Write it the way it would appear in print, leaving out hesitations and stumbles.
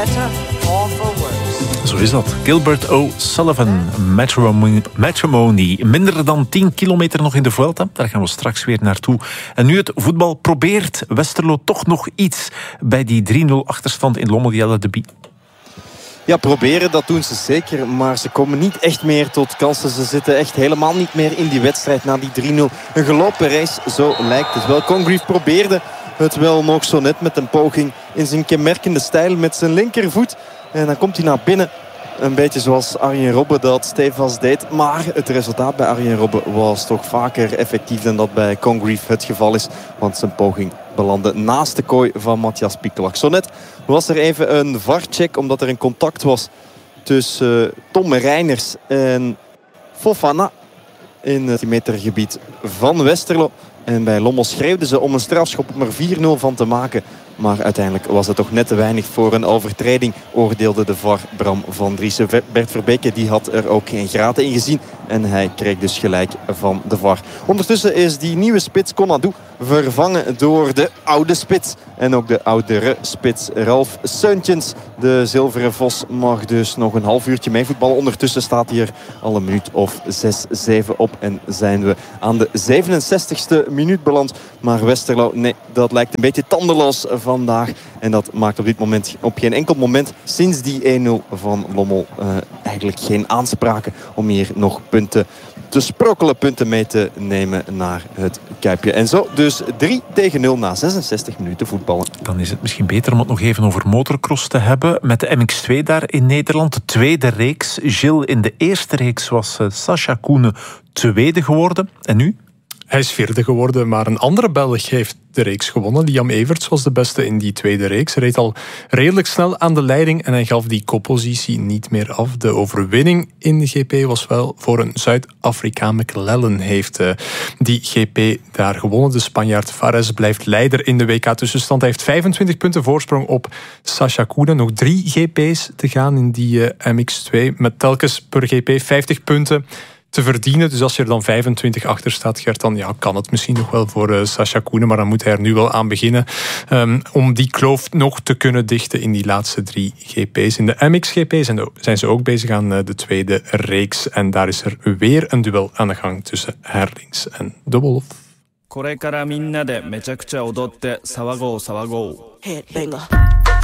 Zo is dat. Gilbert O'Sullivan, Matrimony. Minder dan 10 kilometer nog in de Vuelta. Daar gaan we straks weer naartoe. En nu het voetbal probeert Westerlo toch nog iets bij die 3-0 achterstand in Lommel. Jelle de Bie. Ja, proberen, dat doen ze zeker. Maar ze komen niet echt meer tot kansen. Ze zitten echt helemaal niet meer in die wedstrijd na die 3-0. Een gelopen race, zo lijkt het wel. Congreve probeerde het wel nog zo net met een poging in zijn kenmerkende stijl met zijn linkervoet. En dan komt hij naar binnen. Een beetje zoals Arjen Robben dat stevast deed. Maar het resultaat bij Arjen Robben was toch vaker effectief dan dat bij Congreve het geval is. Want zijn poging belandde naast de kooi van Matthias Piekelak. Zo net was er even een VAR-check omdat er een contact was tussen Tom Reiners en Fofana in het metergebied van Westerlo. En bij Lommel schreeuwden ze om een strafschop om er 4-0 van te maken. Maar uiteindelijk was het toch net te weinig voor een overtreding, oordeelde de VAR Bram van Driessen. Bert Verbeke die had er ook geen graten in gezien. En hij kreeg dus gelijk van de VAR. Ondertussen is die nieuwe spits Konadu vervangen door de oude spits. En ook de oudere spits Ralf Seuntjens. De zilveren vos mag dus nog een half uurtje meevoetballen. Ondertussen staat hij er al een minuut of 6-7 op. En zijn we aan de 67ste minuut beland. Maar Westerlo, nee, dat lijkt een beetje tandeloos vandaag. En dat maakt op dit moment op geen enkel moment sinds die 1-0 van Lommel eigenlijk geen aanspraken om hier nog punten te sprokkelen, punten mee te nemen naar het Kuipje. En zo dus 3-0 na 66 minuten voetballen. Dan is het misschien beter om het nog even over motocross te hebben. Met de MX2 daar in Nederland. De tweede reeks. Gilles, in de eerste reeks was Sacha Koenen tweede geworden. En nu? Hij is vierde geworden, maar een andere Belg heeft de reeks gewonnen. Liam Everts was de beste in die tweede reeks. Hij reed al redelijk snel aan de leiding en hij gaf die koppositie niet meer af. De overwinning in de GP was wel voor een Zuid-Afrikaan. McLellan heeft die GP daar gewonnen. De Spanjaard Fares blijft leider in de WK-tussenstand. Hij heeft 25 punten voorsprong op Sacha Koenen. Nog 3 GP's te gaan in die MX2. Met telkens per GP 50 punten te verdienen. Dus als je er dan 25 achter staat, Gert, dan kan het misschien nog wel voor Sacha Koenen. Maar dan moet hij er nu wel aan beginnen om die kloof nog te kunnen dichten in die laatste 3 GP's. In de MX-GP zijn ze ook bezig aan de tweede reeks. En daar is er weer een duel aan de gang tussen Herlings en De Wolf. これからみんなでめちゃくちゃ踊って騒ごう騒ごう。 Headbanger.